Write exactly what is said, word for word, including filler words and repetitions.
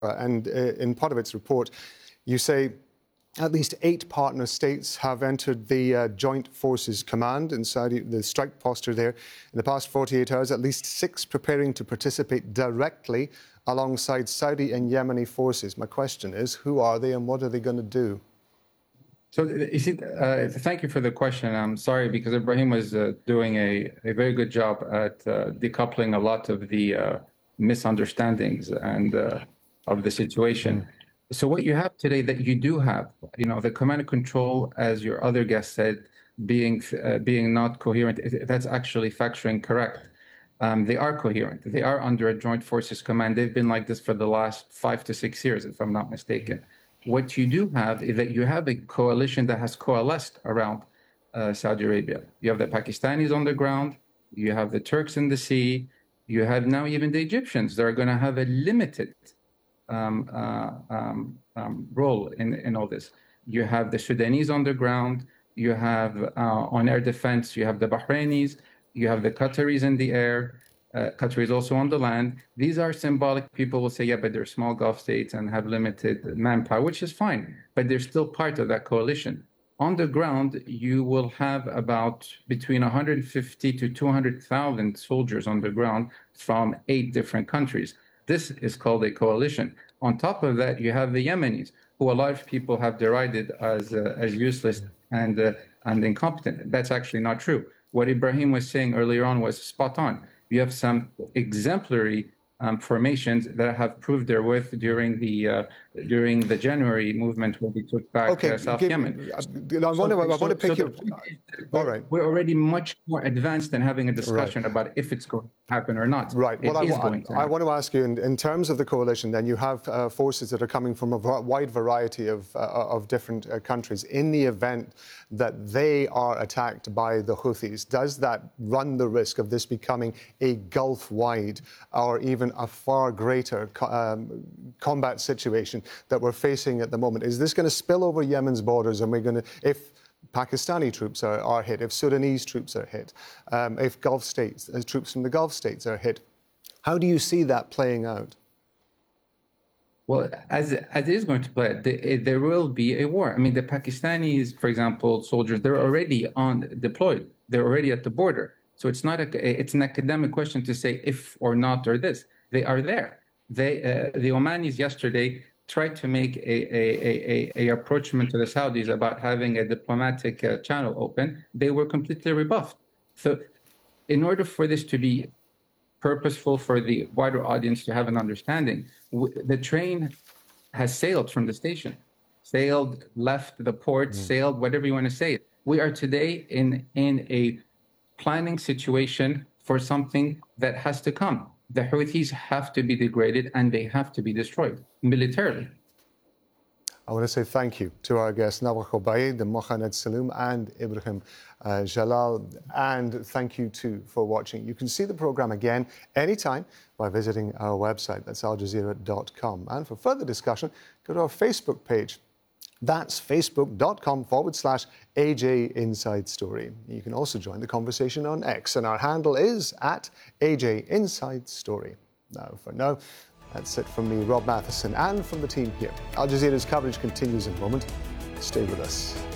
And in part of its report, you say at least eight partner states have entered the uh, Joint Forces Command in Saudi, the strike posture there. In the past forty-eight hours, at least six preparing to participate directly alongside Saudi and Yemeni forces. My question is, who are they and what are they going to do? So, you see, uh, thank you for the question. I'm sorry, because Ibrahim was uh, doing a, a very good job at uh, decoupling a lot of the uh, misunderstandings and uh, of the situation. Mm. So what you have today that you do have, you know, the command and control, as your other guest said, being uh, being not coherent, that's actually factually correct. Um, they are coherent. They are under a joint forces command. They've been like this for the last five to six years, if I'm not mistaken. What you do have is that you have a coalition that has coalesced around uh, Saudi Arabia. You have the Pakistanis on the ground. You have the Turks in the sea. You have now even the Egyptians that are going to have a limited um, uh, um, um, role in, in all this. You have the Sudanese on the ground. You have uh, on air defense, you have the Bahrainis. You have the Qataris in the air. Uh, Qatar is also on the land. These are symbolic. People will say, yeah, but they're small Gulf states and have limited manpower, which is fine, but they're still part of that coalition. On the ground, you will have about between one hundred fifty to two hundred thousand soldiers on the ground from eight different countries. This is called a coalition. On top of that, you have the Yemenis, who a lot of people have derided as, uh, as useless and, uh, and incompetent. That's actually not true. What Ibrahim was saying earlier on was spot on. You have some exemplary um, formations that have proved their worth during the uh, during the January movement when we took back okay, uh, South give, Yemen. I, I, want to, I want to pick so your... All right. We're already much more advanced than having a discussion right. about if it's going to happen or not. Right. It well, is I, going to I want to ask you, in, in terms of the coalition, then you have uh, forces that are coming from a wide variety of, uh, of different uh, countries. In the event that they are attacked by the Houthis, does that run the risk of this becoming a Gulf-wide or even a far greater co um, combat situation that we're facing at the moment? Is this going to spill over Yemen's borders, and we're going to, if Pakistani troops are, are hit, if Sudanese troops are hit, um, if Gulf states, uh, troops from the Gulf states are hit, how do you see that playing out? Well, as, as it is going to play, the, there will be a war. I mean, the Pakistanis, for example, soldiers, they're already on deployed. They're already at the border. So it's not a, it's an academic question to say if or not or this. They are there. They, uh, the Omanis yesterday tried to make a, a, a, a approachment to the Saudis about having a diplomatic uh, channel open. They were completely rebuffed. So in order for this to be purposeful for the wider audience to have an understanding, the train has sailed from the station, sailed, left the port, mm. sailed, whatever you want to say. We are today in, in a planning situation for something that has to come. The Houthis have to be degraded and they have to be destroyed militarily. I want to say thank you to our guests, Nawal Khubayeb, Mokhaned Saloom, and Ibrahim uh, Jalal. And thank you, too, for watching. You can see the programme again anytime by visiting our website. That's al jazeera dot com. And for further discussion, go to our Facebook page. That's facebook.com forward slash AJ Inside Story. You can also join the conversation on X, and our handle is at A J Inside Story. Now, for now, that's it from me, Rob Matheson, and from the team here. Al Jazeera's coverage continues in a moment. Stay with us.